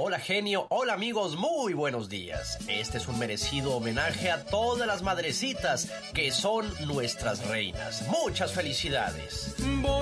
Hola genio, hola amigos, muy buenos días. Este es un merecido homenaje a todas las madrecitas que son nuestras reinas. Muchas felicidades.